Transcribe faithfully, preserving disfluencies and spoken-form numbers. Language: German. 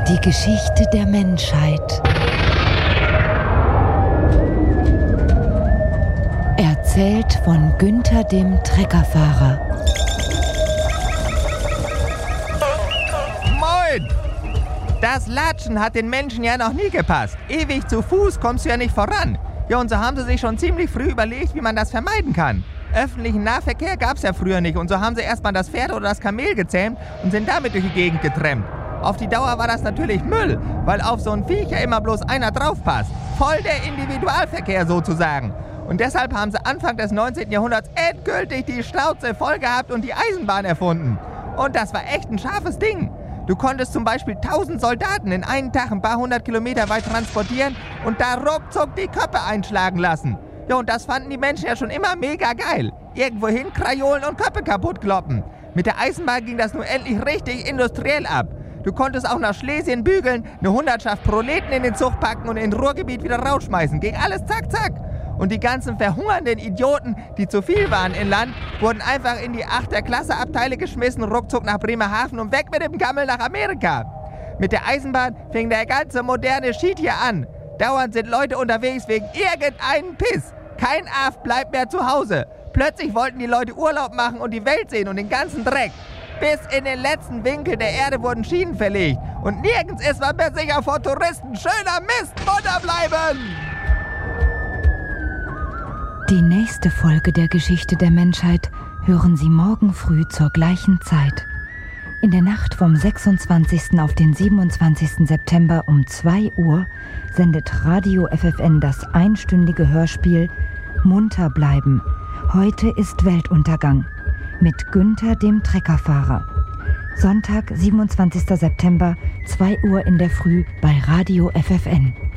Die Geschichte der Menschheit. Erzählt von Günther dem Treckerfahrer. Moin! Das Latschen hat den Menschen ja noch nie gepasst. Ewig zu Fuß kommst du ja nicht voran. Ja, und so haben sie sich schon ziemlich früh überlegt, wie man das vermeiden kann. Öffentlichen Nahverkehr gab's ja früher nicht und so haben sie erstmal das Pferd oder das Kamel gezähmt und sind damit durch die Gegend getrennt. Auf die Dauer war das natürlich Müll, weil auf so ein Viech ja immer bloß einer draufpasst. Voll der Individualverkehr sozusagen. Und deshalb haben sie Anfang des neunzehnten Jahrhunderts endgültig die Schnauze voll gehabt und die Eisenbahn erfunden. Und das war echt ein scharfes Ding. Du konntest zum Beispiel tausend Soldaten in einen Tag ein paar hundert Kilometer weit transportieren und da ruckzuck die Köpfe einschlagen lassen. Ja, und das fanden die Menschen ja schon immer mega geil. Irgendwohin Krajolen und Köpfe kaputt kloppen. Mit der Eisenbahn ging das nun endlich richtig industriell ab. Du konntest auch nach Schlesien bügeln, eine Hundertschaft Proleten in den Zug packen und in Ruhrgebiet wieder rausschmeißen. Ging alles zack, zack. Und die ganzen verhungernden Idioten, die zu viel waren in Land, wurden einfach in die achte Klasse Abteile geschmissen, ruckzuck nach Bremerhaven und weg mit dem Gammel nach Amerika. Mit der Eisenbahn fing der ganze moderne Shit hier an. Dauernd sind Leute unterwegs wegen irgendeinem Piss. Kein Aff bleibt mehr zu Hause. Plötzlich wollten die Leute Urlaub machen und die Welt sehen und den ganzen Dreck. Bis in den letzten Winkel der Erde wurden Schienen verlegt. Und nirgends ist man mehr sicher vor Touristen. Schöner Mist, munter bleiben! Die nächste Folge der Geschichte der Menschheit hören Sie morgen früh zur gleichen Zeit. In der Nacht vom sechsundzwanzigsten auf den siebenundzwanzigsten September um zwei Uhr sendet Radio F F N das einstündige Hörspiel Munter bleiben. Heute ist Weltuntergang mit Günther dem Treckerfahrer. Sonntag, siebenundzwanzigsten September, zwei Uhr in der Früh bei Radio F F N.